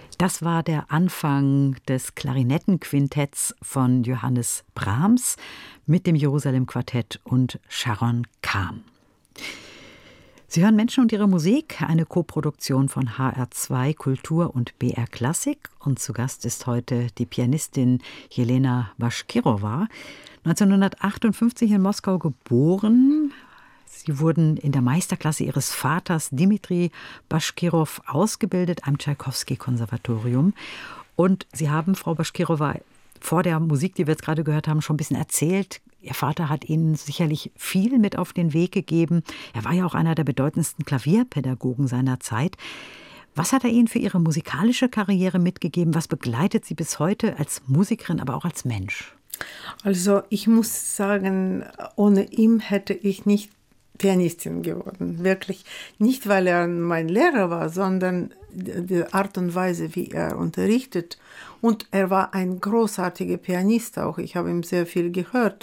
Das war der Anfang des Klarinettenquintetts von Johannes Brahms mit dem Jerusalem-Quartett und Sharon Kahn. Sie hören Menschen und ihre Musik, eine Koproduktion von HR2 Kultur und BR Klassik. Und zu Gast ist heute die Pianistin Jelena Baschkirowa, 1958 in Moskau geboren. Sie wurden in der Meisterklasse ihres Vaters Dmitri Baschkirow ausgebildet am Tschaikowski-Konservatorium. Und Sie haben, Frau Baschkirowa, vor der Musik, die wir jetzt gerade gehört haben, schon ein bisschen erzählt. Ihr Vater hat Ihnen sicherlich viel mit auf den Weg gegeben. Er war ja auch einer der bedeutendsten Klavierpädagogen seiner Zeit. Was hat er Ihnen für Ihre musikalische Karriere mitgegeben? Was begleitet Sie bis heute als Musikerin, aber auch als Mensch? Also ich muss sagen, ohne ihn hätte ich nicht Pianistin geworden. Wirklich nicht, weil er mein Lehrer war, sondern die Art und Weise, wie er unterrichtet. Und er war ein großartiger Pianist auch. Ich habe ihm sehr viel gehört.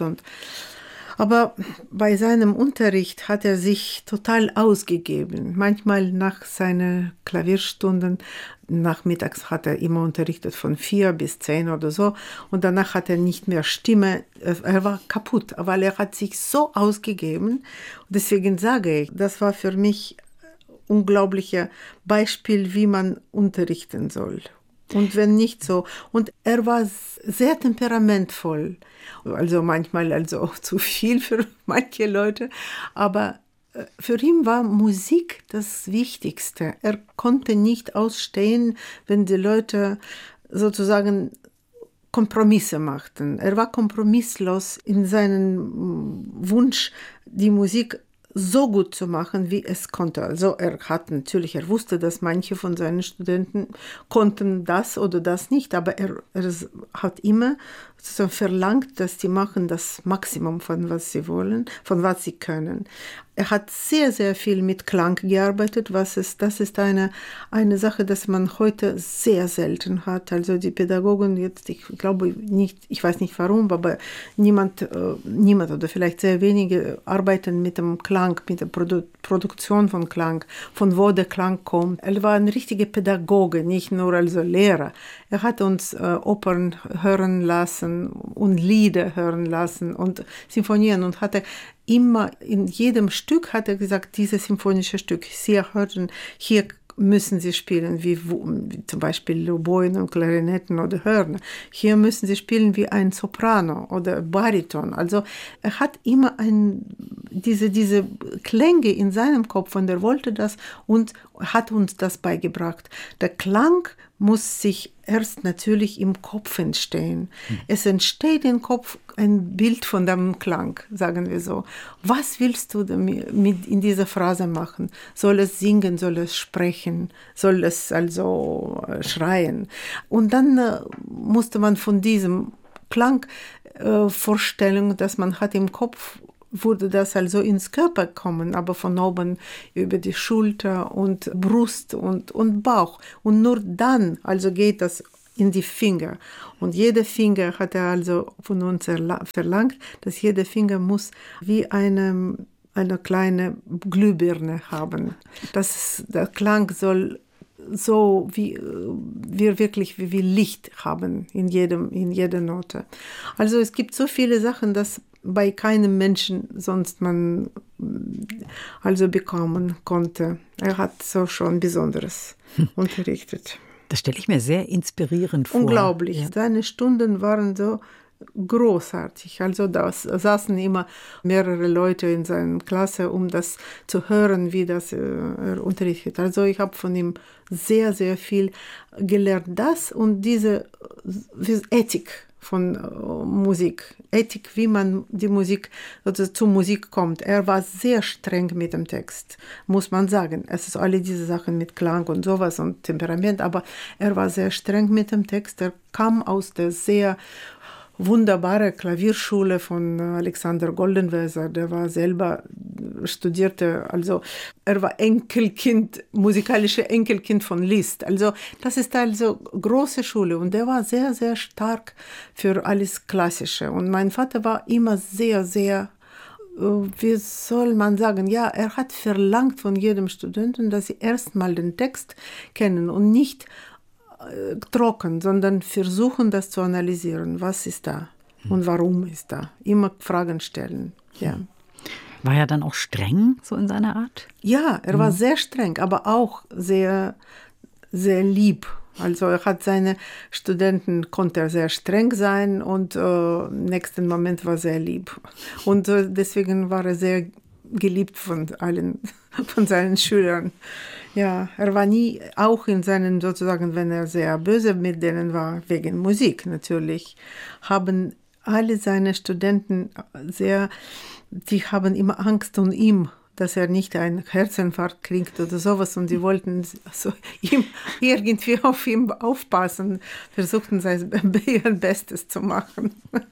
Aber bei seinem Unterricht hat er sich total ausgegeben. Manchmal nach seinen Klavierstunden, nachmittags hat er immer unterrichtet von 4 bis 10 oder so. Und danach hat er nicht mehr Stimme. Er war kaputt, weil er hat sich so ausgegeben. Und deswegen sage ich, das war für mich ein unglaubliches Beispiel, wie man unterrichten soll. Und wenn nicht so. Und er war sehr temperamentvoll. Also manchmal auch zu viel für manche Leute. Aber für ihn war Musik das Wichtigste. Er konnte nicht ausstehen, wenn die Leute sozusagen Kompromisse machten. Er war kompromisslos in seinem Wunsch, die Musik so gut zu machen, wie es konnte. Also er wusste, dass manche von seinen Studenten konnten das oder das nicht, aber er hat immer so verlangt, dass die machen das Maximum von was sie wollen, von was sie können. Er hat sehr, sehr viel mit Klang gearbeitet, das ist eine Sache, dass man heute sehr selten hat. Also die Pädagogen jetzt, ich glaube nicht, ich weiß nicht warum, aber niemand oder vielleicht sehr wenige arbeiten mit dem Klang, mit der Produktion von Klang, von wo der Klang kommt. Er war ein richtiger Pädagoge, nicht nur also Lehrer. Er hat uns Opern hören lassen und Lieder hören lassen und Sinfonien und hatte immer in jedem Stück hat er gesagt, dieses symphonische Stück, hier müssen Sie spielen, wie zum Beispiel Oboen und Klarinetten oder Hörner. Hier müssen Sie spielen wie ein Soprano oder Bariton. Also er hat immer diese Klänge in seinem Kopf und er wollte das und hat uns das beigebracht. Der Klang muss sich erst natürlich im Kopf entstehen. Es entsteht im Kopf ein Bild von dem Klang, sagen wir so. Was willst du mit in dieser Phrase machen? Soll es singen, soll es sprechen, soll es also schreien? Und dann musste man von diesem Klangvorstellung, dass man hat im Kopf, wurde das also ins Körper kommen, aber von oben über die Schulter und Brust und Bauch. Und nur dann also geht das in die Finger. Und jeder Finger hat er also von uns verlangt, dass jeder Finger muss wie eine kleine Glühbirne haben. Der Klang soll so wie wir wirklich wie Licht haben in jeder Note. Also es gibt so viele Sachen, dass bei keinem Menschen sonst man also bekommen konnte. Er hat so schon Besonderes unterrichtet. Das stelle ich mir sehr inspirierend vor. Unglaublich. Ja. Seine Stunden waren so großartig. Also da saßen immer mehrere Leute in seiner Klasse, um das zu hören, wie das er unterrichtet. Also ich habe von ihm sehr, sehr viel gelernt. Das und diese Ethik von Musik. Ethik, wie man die Musik, also zur Musik kommt. Er war sehr streng mit dem Text, muss man sagen. Es ist alle diese Sachen mit Klang und sowas und Temperament, aber er war sehr streng mit dem Text. Er kam aus der sehr wunderbare Klavierschule von Alexander Goldenweiser, der war selber studierte, also er war musikalisches Enkelkind von Liszt. Also das ist also große Schule und der war sehr, sehr stark für alles Klassische. Und mein Vater war immer sehr, sehr, wie soll man sagen, ja, er hat verlangt von jedem Studenten, dass sie erstmal den Text kennen und nicht trocken, sondern versuchen, das zu analysieren. Was ist da und warum ist da? Immer Fragen stellen. Ja. War er dann auch streng, so in seiner Art? Ja, er war sehr streng, aber auch sehr, sehr lieb. Also er hat seine Studenten, konnte er sehr streng sein und im nächsten Moment war sehr lieb. Und deswegen war er sehr geliebt von allen, von seinen Schülern. Ja, er war nie, auch in seinen, sozusagen, wenn er sehr böse mit denen war, wegen Musik natürlich, haben alle seine Studenten die haben immer Angst um ihn, dass er nicht einen Herzinfarkt kriegt oder sowas. Und sie wollten also ihm irgendwie auf ihn aufpassen, versuchten ihr Bestes zu machen.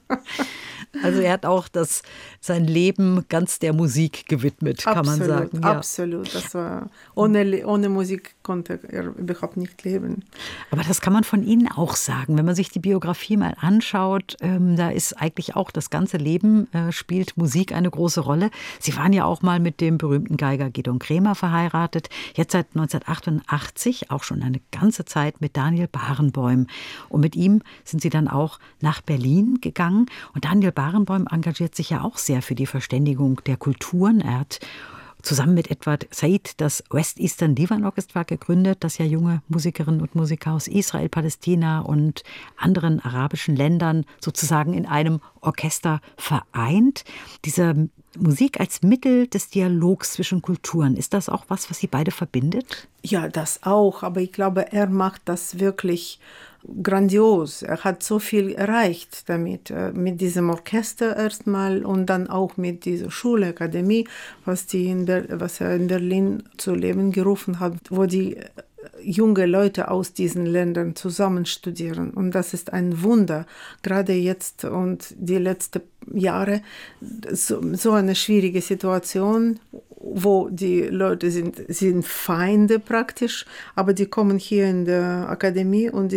Also er hat auch sein Leben ganz der Musik gewidmet, kann man sagen. Ja. Absolut. Das war, ohne Musik konnte er überhaupt nicht leben. Aber das kann man von Ihnen auch sagen. Wenn man sich die Biografie mal anschaut, da ist eigentlich auch das ganze Leben, spielt Musik eine große Rolle. Sie waren ja auch mal mit dem berühmten Geiger Gidon Kremer verheiratet. Jetzt seit 1988, auch schon eine ganze Zeit, mit Daniel Barenboim. Und mit ihm sind Sie dann auch nach Berlin gegangen. Und Daniel Barenboim engagiert sich ja auch sehr für die Verständigung der Kulturen. Er hat zusammen mit Edward Said das West Eastern Divan Orchestra gegründet, das ja junge Musikerinnen und Musiker aus Israel, Palästina und anderen arabischen Ländern sozusagen in einem Orchester vereint. Diese Musik als Mittel des Dialogs zwischen Kulturen, ist das auch was Sie beide verbindet? Ja, das auch, aber ich glaube, er macht das wirklich grandios. Er hat so viel erreicht damit, mit diesem Orchester erstmal und dann auch mit dieser Schule, Akademie, was er in Berlin zu Leben gerufen hat, wo die junge Leute aus diesen Ländern zusammen studieren. Und das ist ein Wunder, gerade jetzt und die letzten Jahre, so eine schwierige Situation, wo die Leute sind Feinde praktisch, aber die kommen hier in der Akademie und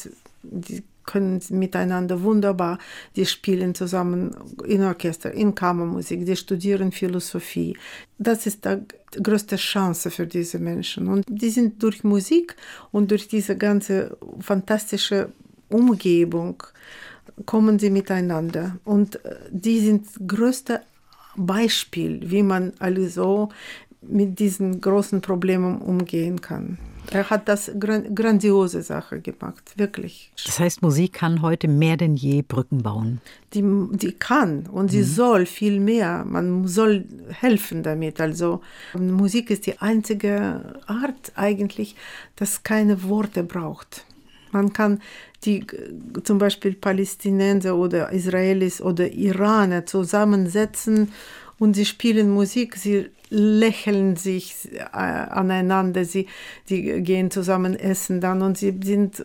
die können miteinander wunderbar, die spielen zusammen in Orchester, in Kammermusik, die studieren Philosophie. Das ist die größte Chance für diese Menschen. Und die sind durch Musik und durch diese ganze fantastische Umgebung kommen sie miteinander. Und die sind das größte Beispiel, wie man also mit diesen großen Problemen umgehen kann. Er hat das grandiose Sache gemacht, wirklich. Das heißt, Musik kann heute mehr denn je Brücken bauen. Die kann und sie soll viel mehr. Man soll helfen damit. Also Musik ist die einzige Art eigentlich, dass keine Worte braucht. Man kann die zum Beispiel Palästinenser oder Israelis oder Iraner zusammensetzen und sie spielen Musik, sie lächeln sich aneinander, die gehen zusammen essen dann und die sind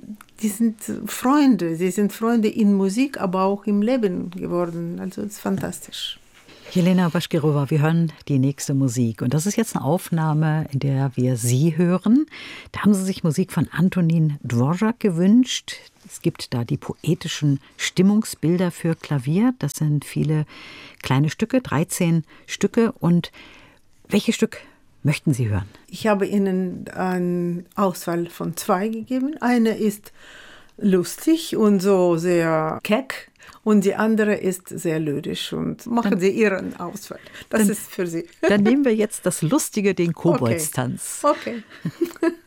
Freunde. Sie sind Freunde in Musik, aber auch im Leben geworden. Also es ist fantastisch. Jelena Baschkirova, wir hören die nächste Musik. Und das ist jetzt eine Aufnahme, in der wir Sie hören. Da haben Sie sich Musik von Antonin Dvorak gewünscht. Es gibt da die poetischen Stimmungsbilder für Klavier. Das sind viele kleine Stücke, 13 Stücke. Und welches Stück möchten Sie hören? Ich habe Ihnen eine Auswahl von 2 gegeben. Eine ist lustig und so sehr keck. Und die andere ist sehr lyrisch und machen Sie Ihren Auswahl. Das ist für Sie. Dann nehmen wir jetzt das Lustige, den Koboldstanz. Okay.